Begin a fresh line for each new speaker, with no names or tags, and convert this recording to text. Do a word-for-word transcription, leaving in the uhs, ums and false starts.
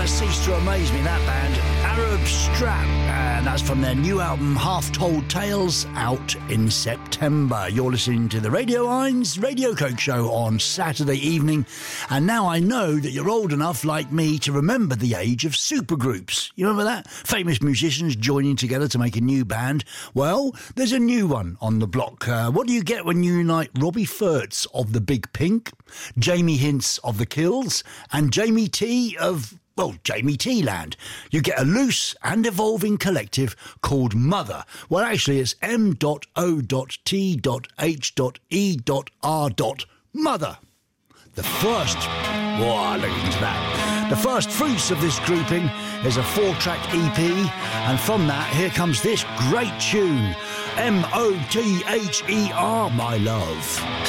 Cease to amaze me, that band. Arab Strap, and that's from their new album Half Told Tales, out in September. You're listening to the Radio Hines Radio Coke Show on Saturday evening, and now I know that you're old enough like me to remember the age of supergroups. You remember that? Famous musicians joining together to make a new band. Well, there's a new one on the block. Uh, what do you get when you unite Robbie Furtz of the Big Pink, Jamie Hince of the Kills, and Jamie T of... well, Jamie T Land? You get a loose and evolving collective called Mother. Well, actually, it's M O T H E R. Mother. The first... whoa, look into that. The first fruits of this grouping is a four-track E P, and from that, here comes this great tune, M O T H E R, My Love.